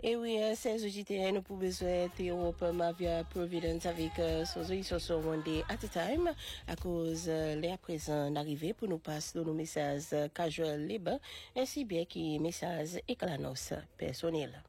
Et oui, ces auditeurs, nous pouvons souhaiter Europe Mavia Providence avec sur One Day at a Time à cause les à présent d'arriver pour nous passer nos messages casual libre ainsi bien que messages éclanos personnels.